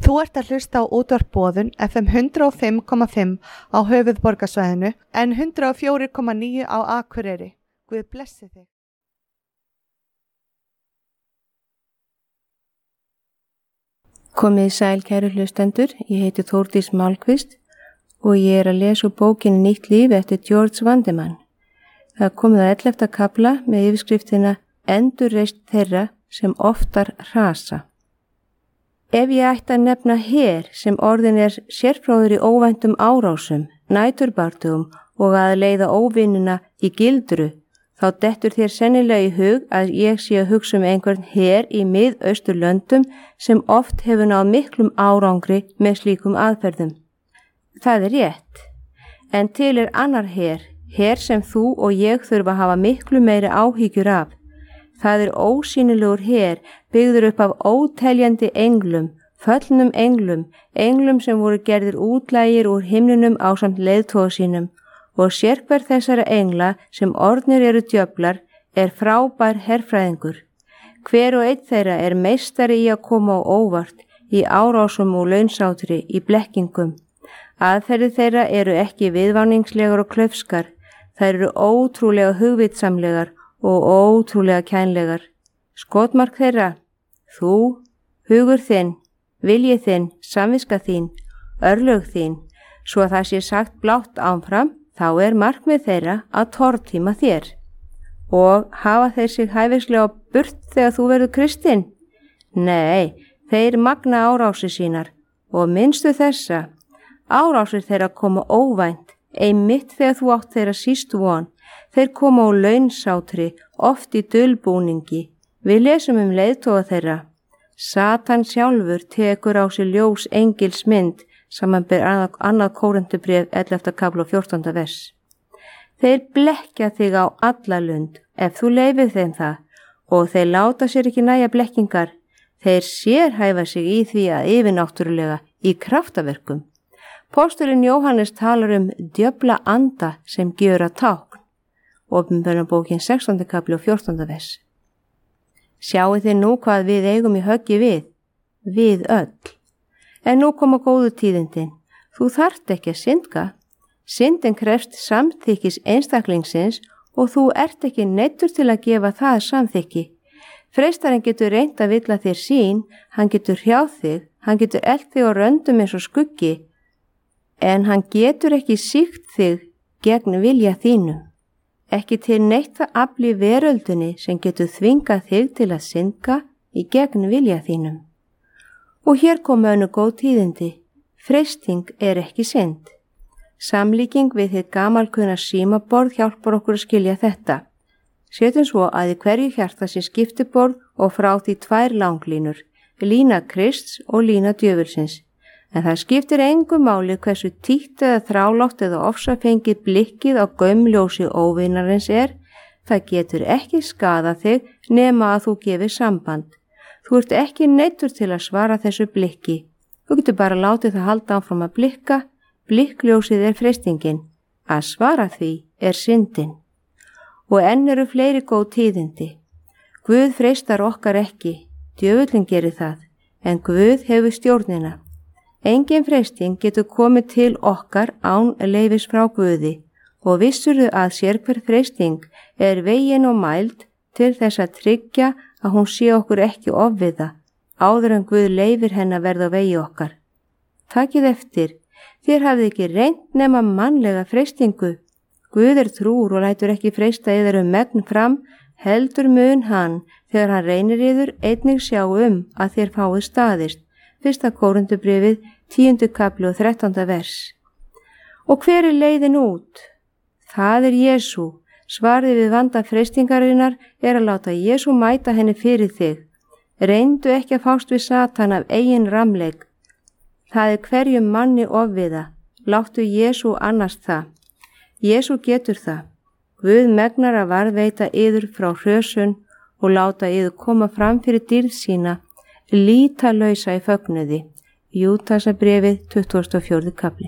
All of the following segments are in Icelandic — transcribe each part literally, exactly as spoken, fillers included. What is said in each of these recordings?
Þú ert að hlusta á útvarp Boðun F M hundrað og fimm komma fimm á höfuðborgarsvæðinu en hundrað og fjögur komma níu á Akureyri. Guð blessi þig. Komið sæl kæru hlustendur, ég heiti Þórdís Málkvist og ég er að lesa úr bókinni Nýtt líf eftir George Vandeman. Það er komið að ellefta kafla með yfirskriftina Endurreisn þeirra sem oftar hrasa. Ef ég ætti að nefna her sem orðin er sérfróður í óvæntum árásum, næturbartugum og að leiða óvinnuna í gildru, þá dettur þér sennilega í hug að ég sé að hugsa um einhvern her í Mið-Austurlöndum sem oft hefur náð miklum árangri með slíkum aðferðum. Það er rétt, en til er annar her, her sem þú og ég þurfa að hafa miklu meiri áhyggjur af. Það er ósýnilegur her byggður upp af óteljandi englum, föllnum englum, englum sem voru gerðir útlægir úr himninum ásamt leiðtoga sínum og sérhver þessara engla sem orðnir eru djöflar er frábær herfræðingur. Hver og einn þeirra er meistari í að koma á óvart, í árásum og launsátri, í blekkingum. Aðferði þeirra eru ekki viðváningslegar og klaufskar, þær eru ótrúlega hugvitsamlegar og ótrúlega kænlegar. Skotmark þeirra, þú, hugur þinn, vilji þinn, samviska þín, örlög þín, svo að það sé sagt blátt áfram, þá er markmið þeirra að tortíma þér. Og hafa þeir sig hæfislega burt þegar þú verður kristinn? Nei, þeir magna árásir sínar og minnstu þessa, árásir þeirra koma óvænt, einmitt þegar þú átt þeirra síst von. Þeir koma á launsátri, oft í dulbúningi. Við lesum um leiðtoga þeirra. Satan sjálfur tekur á sig ljós engils mynd, samanber annað, annað Kórinthubréf ellefta kafla og fjórtánda vers. Þeir blekkja þig á alla lund, ef þú leifir þeim það, og þeir láta sér ekki næja blekkingar. Þeir sérhæfa sig í því að yfirnáttúrulega í kraftaverkum. Póstulinn Jóhannes talar um djöfla anda sem gjöra tákn. Opinberunarbókin sextánda kafli og fjórtánda vers. Sjáu þið nú hvað við eigum í höggi við, við öll. En nú koma góðu tíðindin. Þú þarft ekki að syndga. Syndin krefst samþykkis einstaklingsins og þú ert ekki neyddur til að gefa það samþykki. Freistarinn getur reynt að villa þér sín, hann getur hrjáð þig, hann getur elt þig á röndum eins og skuggi, en hann getur ekki sýkt þig gegn vilja þínum. Ekki til neitt það afl í veröldunni sem getur þvingað þig til að syndga í gegn vilja þínum. Og hér koma önnur góð tíðindi. Freisting er ekki synd. Samlíking við þitt gamalkunna símaborð hjálpar okkur að skilja þetta. Setjum svo að í hverju hjarta sé skiptiborð og frá því tvær langlínur, lína Krists og lína djöfulsins. En það skiptir engu máli hversu títt eða þrálátt eða ofsafengið blikkið á gaumljósi óvinarins er, það getur ekki skaðað þig nema að þú gefir samband. Þú ert ekki neyddur til að svara þessu blikki. Þú getur bara látið það halda áfram að blikka, blikkljósið er freistingin, að svara því er syndin. Og enn eru fleiri góð tíðindi. Guð freistar okkar ekki, djöfullinn gerir það, en Guð hefur stjórnina. Engin freisting getur komið til okkar án leifis frá Guði og vissurðu að sérhver freisting er vegin og mæld til þess að tryggja að hún sé okkur ekki ofviða áður en Guð leifir henn að verða á vegi okkar. Takið eftir, þér hafið ekki reynt nema mannlega freistingu. Guð er trúr og lætur ekki freista yður um megn fram, heldur mun hann þegar hann reynir yður einnig sjá um að þér fáið staðist. Fyrsta Kórinthubréfið, tíundi kafli og þrettánda vers. Og hver er leiðin út? Það er Jesú. Svarið við vanda freistingarinnar er að láta Jesú mæta henni fyrir þig. Reyndu ekki að fást við Satan af eigin ramleik. Það er hverjum manni ofviða. Láttu Jesú annast það. Jesú getur það. Guð megnar að varðveita yður frá hrösun og láta yður koma fram fyrir dýrð sína, lítalausa í fögnuði. Júdasarbréfið tuttugasta og fjórði kafli.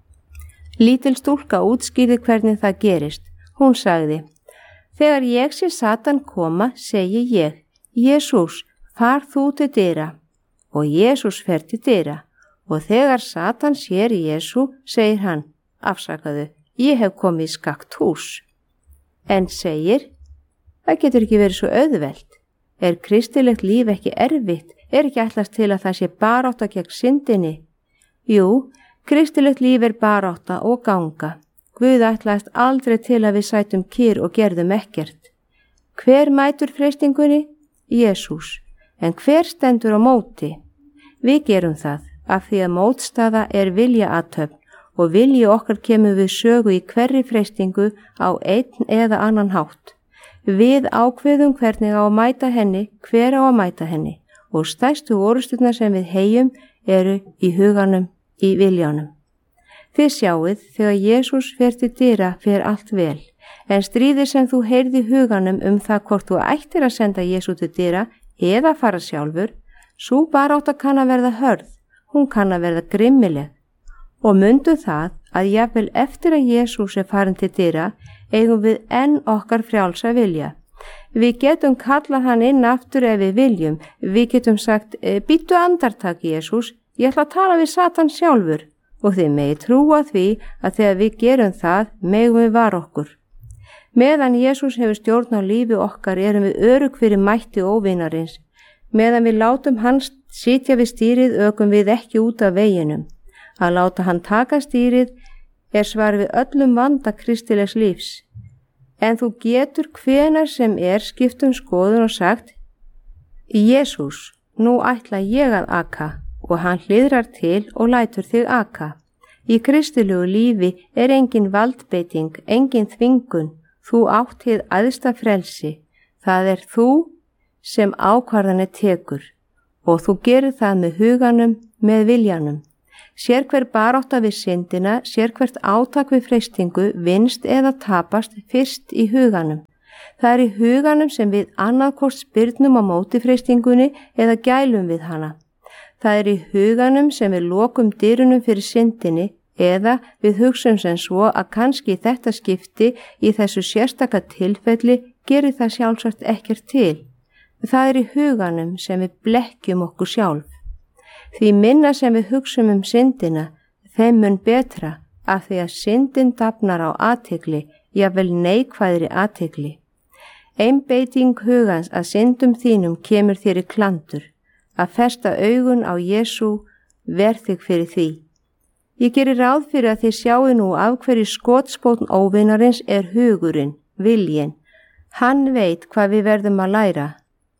Lítil stúlka útskýrði hvernig það gerist. Hún sagði, þegar ég sé Satan koma, segi ég, Jesús, far þú til dyra. og Jesús fer til dyra og þegar Satan sér Jesú segir hann, afsakaðu, ég hef komið í skakt hús. En segir, það getur ekki verið svo auðvelt. Er kristilegt líf ekki erfitt? Er ekki ætlast til að það sé barátta gegn syndinni? Jú, kristilegt líf er barátta og ganga. Guð ætlast aldrei til að við sætum kyrr og gerðum ekkert. Hver mætur freistingunni? Jesús. En hver stendur á móti? Við gerum það af því að mótstaða er viljaathöfn og vilji okkar kemur við sögu í hverri freistingu á einn eða annan hátt. Við ákveðum hvernig á að mæta henni, hver á að mæta henni og stærstu orusturnar sem við heyjum eru í huganum, í viljanum. Þið sjáið, þegar Jesús fer til dyra fer allt vel, en stríðir sem þú heyrði huganum um það hvort þú ættir að senda Jesú til dyra eða fara sjálfur, svo barátta kann að verða hörð, hún kann að verða grimmileg. Og mundu það að jafnvel eftir að Jesús er farin til dyra, eigum við enn okkar frjálsa vilja. Við getum kallað hann inn aftur ef við viljum. Við getum sagt, býttu andartak Jesús, ég ætla að tala við Satan sjálfur. Og þið megi trúa því að þegar við gerum það, megum við vara okkur. Meðan Jesús hefur stjórn á lífi okkar erum við örugg fyrir mætti óvinarins. Meðan við látum hann sitja við stýrið ökum við ekki út af veginum. Að láta hann taka stýrið er svar við öllum vanda kristilegs lífs. En þú getur hvenar sem er skipt um skoðun og sagt, Jesús, nú ætla ég að aka og hann hliðrar til og lætur þig aka. Í kristilegu lífi er engin valdbeiting, engin þvingun, þú átt hið æðsta frelsi. Það er þú sem ákvarðanir tekur og þú gerir það með huganum, með viljanum. Sér hver barátta við syndina, sér hvert átak við freistingu, vinst eða tapast fyrst í huganum. Það er í huganum sem við annarkort spyrnum á móti freistingunni eða gælum við hana. Það er í huganum sem við lokum dyrunum fyrir syndinni eða við hugsum sem svo að kannski í þetta skipti í þessu sérstaka tilfelli gerir það sjálfsagt ekkert til. Það er í huganum sem við blekkjum okkur sjálf. Því minna sem við hugsum um syndina, þeim mun betra af því að syndin dafnar á athygli, jafnvel neikvæðri athygli. Einbeiting hugans að syndum þínum kemur þér í klandur, að festa augun á Jesú verð þig fyrir því. Ég gerir ráð fyrir að þið sjáu nú af hverju skotspónn óvinarins er hugurinn, viljinn. Hann veit hvað við verðum að læra,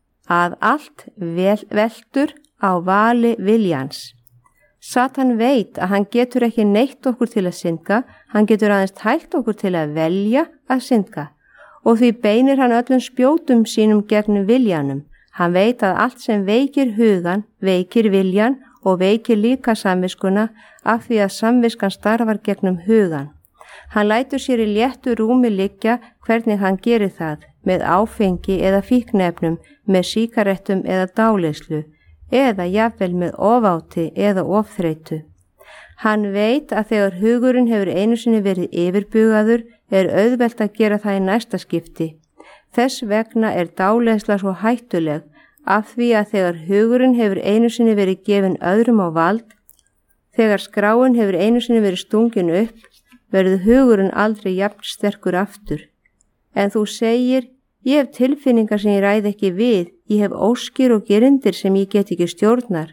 að allt vel, veltur á vali viljans. Satan veit að hann getur ekki neitt okkur til að syndga, hann getur aðeins tælt okkur til að velja að syndga og því beinir hann öllum spjótum sínum gegn viljanum. Hann veit að allt sem veikir hugan, veikir viljan og veikir líka samviskuna af því að samviskan starfar gegnum hugan. Hann lætur sér í léttu rúmi liggja hvernig hann gerir það, með áfengi eða fíknefnum, með sígarettum eða dáleyslu, eða jafnvel með ofáti eða ofþreytu. Hann veit að þegar hugurinn hefur einu sinni verið yfirbugaður er auðvelt að gera það í næsta skipti. Þess vegna er dáleiðsla svo hættuleg af því að þegar hugurinn hefur einu sinni verið gefin öðrum á vald, þegar skráin hefur einu sinni verið stungin upp, verður hugurinn aldrei jafn sterkur aftur. En þú segir, ég hef tilfinningar sem ég ræð ekki við, ég hef óskir og gerindir sem ég get ekki stjórnar.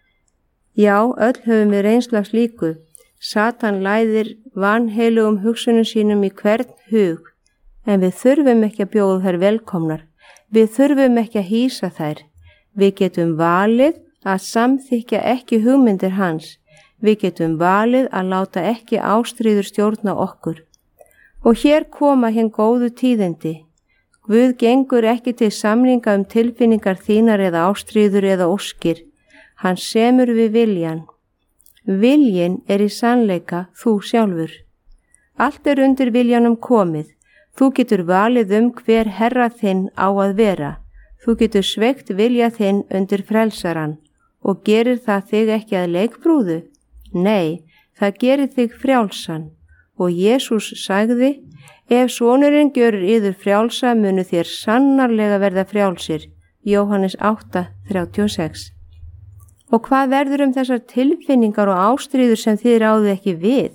Já, öll höfum við reynslu af slíku. Satan læðir vanheilugum hugsunum sínum í hvern hug, en við þurfum ekki að bjóða þær velkomnar. Við þurfum ekki að hýsa þær. Við getum valið að samþykja ekki hugmyndir hans. Við getum valið að láta ekki ástríður stjórna okkur. Og hér koma hinn góðu tíðindi. Guð gengur ekki til samninga um tilfinningar þínar eða ástríður eða óskir. Hann semur við viljan. Viljin er í sannleika þú sjálfur. Allt er undir viljanum komið. Þú getur valið um hver herra þinn á að vera. Þú getur sveikt vilja þinn undir frelsaran og gerir það þig ekki að leikbrúðu? Nei, það gerir þig frjálsan. Og Jesús sagði, ef sonurinn gjörir yður frjálsa munu þér sannarlega verða frjálsir. Jóhannes átta þrjátíu og sex. Og hvað verður um þessar tilfinningar og ástríður sem þið ráðið ekki við?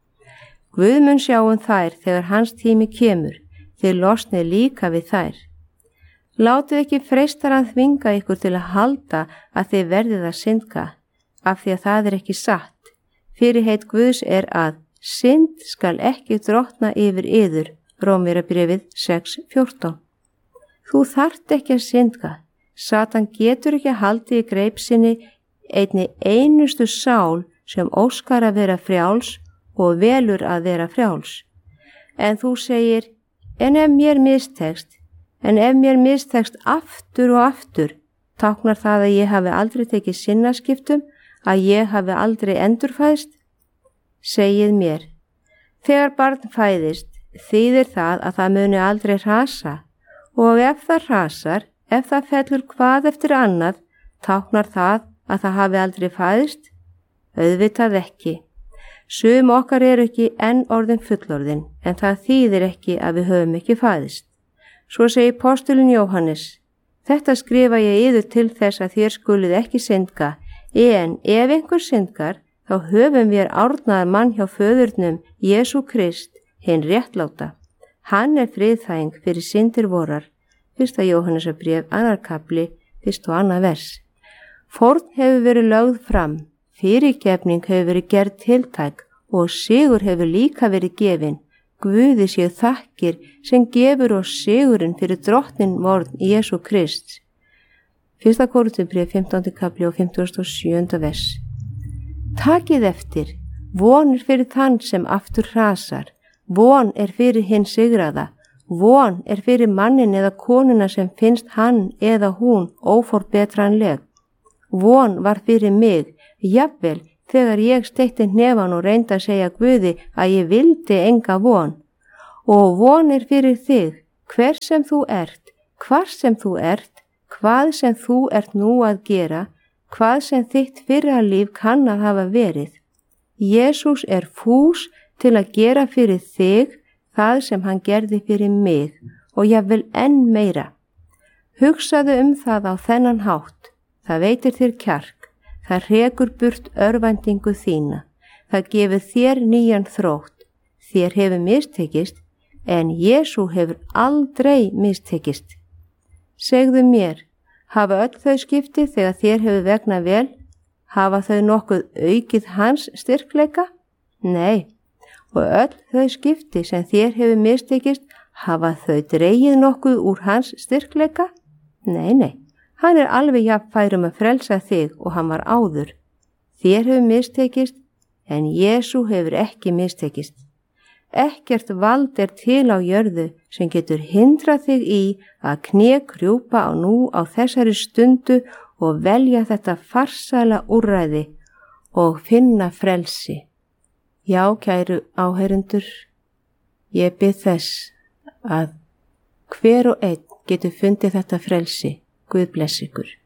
Guð mun sjá um þær þegar hans tími kemur, þið losnið líka við þær. Látið ekki freistarann þvinga ykkur til að halda að þið verðið að syndga, af því að það er ekki satt. Fyrirheit Guðs er að synd skal ekki drottna yfir yður, Rómverjabréfið sex fjórtán. Þú þarft ekki að syndga. Satan getur ekki að halda í greip sinni einni einustu sál sem óskar að vera frjáls og velur að vera frjáls. En þú segir, en ef mér mistekst, en ef mér mistekst aftur og aftur, táknar það að ég hafi aldrei tekið sinnaskiptum, að ég hafi aldrei endurfæðst? Segið mér, þegar barn fæðist, þýðir það að það muni aldrei hrasa, og ef það hrasar, ef það fellur hvað eftir annað, táknar það að það hafi aldrei fæðst? Auðvitað ekki. Sum okkar eru ekki enn orðin fullorðin, en það þýðir ekki að við höfum ekki fæðst. Svo segir postulinn Jóhannes, þetta skrifa ég yður til þess að þér skulið ekki syndga, en ef einhver syndgar, þá höfum við árnaðar mann hjá föðurnum, Jesú Krist, hinn réttláta. Hann er friðþæging fyrir syndir vorar. Fyrsta Jóhannesarbréf, annar kapli, fyrst og annað vers. Fórn hefur verið lögð fram, fyrirgefning hefur verið gerð tiltæk og sigur hefur líka verið gefin. Guði séu þakkir sem gefur oss sigurinn fyrir drottnin vorn Jesú Krist. Fyrsta Kórinthubréf, fimmtándi kapli og fimmtugasta og sjöunda vers. Takið eftir, von er fyrir þann sem aftur hrasar, von er fyrir hinn sigraða, von er fyrir mannin eða konuna sem finnst hann eða hún óforbetranleg. Von var fyrir mig, jafnvel þegar ég steytti hnefan og reyndi að segja Guði að ég vildi enga von. Og von er fyrir þig, hver sem þú ert, hvar sem þú ert, hvað sem þú ert nú að gera, hvað sem þitt fyrra líf kann að hafa verið. Jesús er fús til að gera fyrir þig það sem hann gerði fyrir mig og jafnvel enn meira. Hugsaðu um það á þennan hátt, það veitir þér kjark. Það rekur burt örvæntingu þína. Það gefur þér nýjan þrótt. Þér hefur mistekist, en Jesú hefur aldrei mistekist. Segðu mér, hafa öll þau skipti þegar þér hefur vegnað vel? Hafa þau nokkuð aukið hans styrkleika? Nei, og öll þau skipti sem þér hefur mistekist, hafa þau dregið nokkuð úr hans styrkleika? Nei, nei. Hann er alveg jafnfærum að frelsa þig og hann var áður. Þér hefur mistekist, en Jesú hefur ekki mistekist. Ekkert vald er til á jörðu sem getur hindrað þig í að kné krjúpa á nú á þessari stundu og velja þetta farsæla úrræði og finna frelsi. Já, kæru áheyrendur, ég bið þess að hver og einn getur fundið þetta frelsi. Guð bless ykkur.